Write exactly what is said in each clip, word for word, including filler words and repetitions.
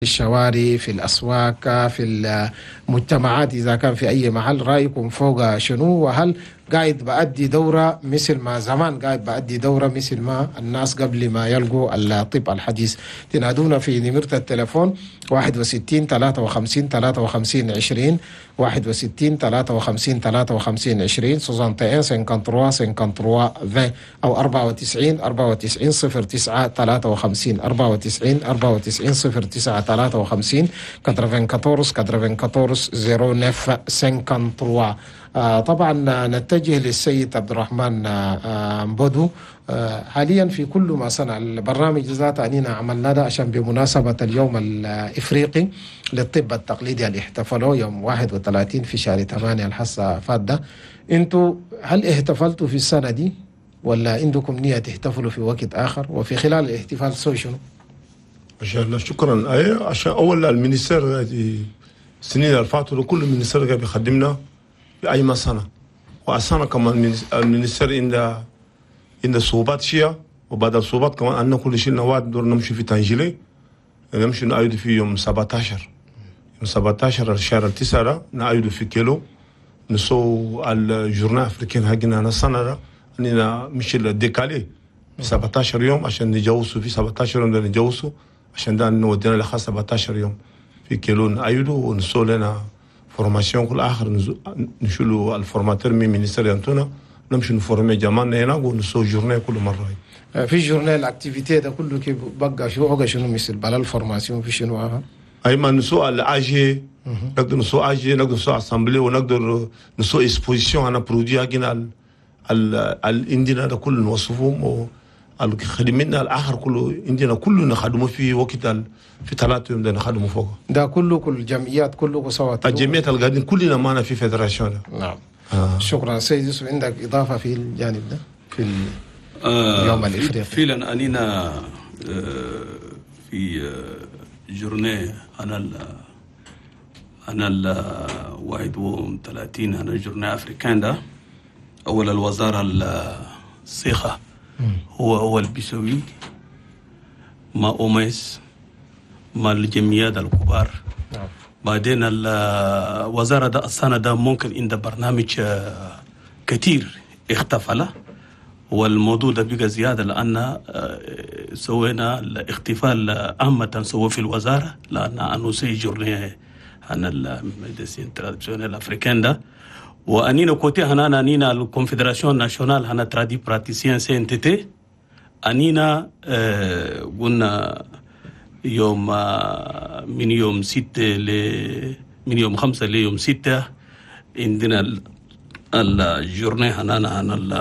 الشوارع، في الأسواق، في المجتمعات، إذا كان في أي محل، رأيكم فوق شنو؟ وهل قاعد بأدي دورة مثل ما زمان قاعد بأدي دورة مثل ما الناس قبل ما يلقوا الطب الحديث؟ تنادونا في نمرة التليفون واحد وستين ثلاثة وخمسين ثلاثة وخمسين عشرين واحد وستين ثلاثة وخمسين ثلاثة وخمسين عشرين سوزانتين خمسة وخمسين خمسة وعشرين أو أربعة وتسعين أربعة وتسعين صفر تسعة ثلاثة وخمسين أربعة وتسعين أربعة وتسعين صفر تسعة ثلاثة وخمسين أربعة وأربعين أربعة صفر تسعة خمسة. آه طبعا نتجه للسيد عبد الرحمن آه مبودو. آه حاليا في كل ما صنع البرنامج ذات أنينا عملنا ده عشان بمناسبة اليوم الإفريقي للطب التقليدي اللي احتفلوا يوم واحد وثلاثين في شهر ثمانية الحصة فات ده. انتوا هل احتفلتوا في السنة دي ولا عندكم نية تحتفلوا في وقت آخر؟ وفي خلال الاحتفال سوي شنو؟ ما شاء الله، شكرا. أي عشان أول المينيستير السنين اللي فاتوا كل المينيستير قاعد بيخدمنا في أي سنة، وأسانا كمان المينيستير عند عند صعوبات شيء، وبعد الصعوبات كمان عندنا كل شيء نواد دور نمشي في تانجيلي، نمشي نعيد في يوم سبعة عشر يوم سبعة عشر الشهر التاسع نعيد في كيلو نسو الجورنال أفريقيا حقنا أنا السنة ده أننا مش الديكالي سبعة عشر يوم عشان نجوزوا في سبعة عشر يوم ده نجوزوا عشان ده نودينا لخاص سبعة عشر يوم في كيلو نعيده ونسو لنا فورماسيون كل آخر نشيلوا الفورماتير من مينيستير أنتونا نمشي نفورمي جماعنا هنا ونسو جورنال كل مرة. في جورنال الأكتيفيتي ده كله كيف بقى شو هو شنو مثل بلا الفورماسيون في شنو آخر؟ أي ما نسو الأجي نقدر نسو أجي نقدر نسو أسامبلي ونقدر نسو إسبوزيشن أنا برودي أجينا ال ال الإندينا ده كله نوصفهم الخدمنا الآخر كله إندينا كله نخدمه في وقت ال في ثلاثة يوم ده نخدمه فوق. ده كله كل الجمعيات كله سوا. الجمعيات القاعدين كلنا معنا في فيدراسيون. نعم. آه. شكرا سيد يوسف. عندك إضافة في الجانب ده في اليوم آه الإفريقي؟ فعلا أنينا آه في آه جورني أنا ال أنا ال واحد وثلاثين أنا جورني أفريكان ده أول الوزارة الصيغة هو أول بيسوي مع أوميس مع الجمعيات الكبار. نعم. بعدين الوزارة ده السنة ده ممكن عند برنامج كتير اختفل، والموضوع ده بقى زيادة لأن سوينا الاحتفال عامة سوى في الوزارة لأن أنو سي جورني عن الميديسين تراديشنال أفريكان ده. وأنينا كوتي هنا أنينا الكونفدراسيون ناشونال هنا ترادي براتيسيان سي ان تي تي أنينا اه قلنا يوم من يوم ستة ل من يوم خمسة ليوم ستة عندنا الجورني هنا هنا ال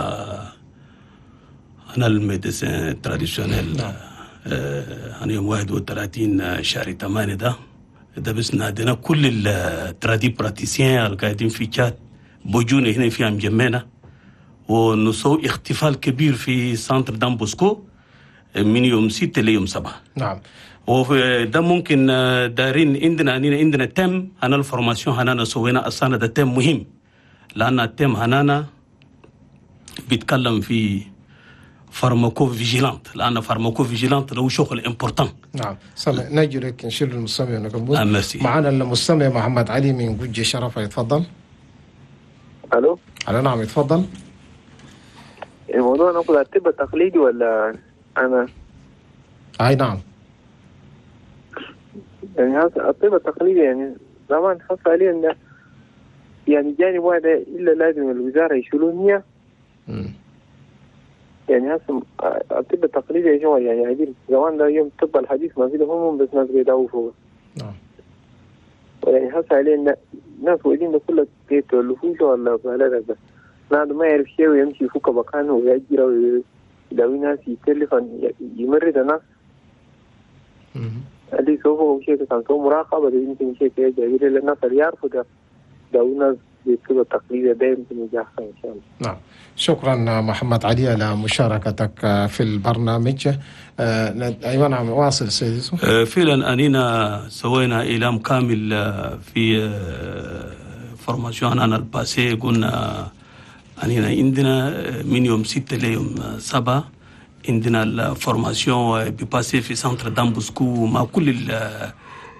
هنا الميديسين تراديشنال هنا يوم واحد وثلاثين شهر ثمانية ده ده بس نادينا كل الترادي براتيسيان القاعدين في تشاد بوجوني هنا في مجمعنا ونسوي احتفال كبير في سانتر دام بوسكو من يوم ستة ليوم سبعة. نعم. وده ممكن دارين عندنا عندنا تم هنا الفورماسيون هنا سوينا السنة ده تم مهم لأن التم هنا بيتكلم في فارماكو فيجيلانت لأن فارماكو فيجيلانت له شغل امبورتان. نعم. سامع نجرك نشيل المستمع ونقبل. آه ميرسي. معنا المستمع محمد علي من جوجة شرفة، يتفضل. الو. على نعم يتفضل. الموضوع ناخذ الطب التقليدي ولا انا؟ اي نعم. يعني هذا الطب التقليدي يعني زمان خاص عليه انه يعني جانب واحد الا لازم الوزاره يشيلون هي. امم يعني هسه الطب التقليدي يا جماعه يعني عايزين زمان ده يوم الطب الحديث ما في لهم بس ناس بيداووا فوق. نعم. يعني هسه عليه ان ناس وين ده كله يتولفوش ولا بهذا بس ناس ما يعرف شيء ويمشي فوق مكانه ويجري ويداوي ناس يتلف يمرض الناس. امم اللي سووا شيء كان سووا مراقبه يمكن شيء يجري للناس اللي يعرفوا ده داوي ناس بالطب التقليدي ده يمكن ينجح ان شاء الله. نعم. شكرا محمد علي على مشاركتك في البرنامج. ايوه نعم واصل سيدي يوسف. فعلا انينا سوينا اعلام كامل في فورماسيون انا الباسي قلنا انينا عندنا من يوم ستة ليوم سبعة عندنا الفورماسيون بيباسي في سنتر دامبوسكو مع كل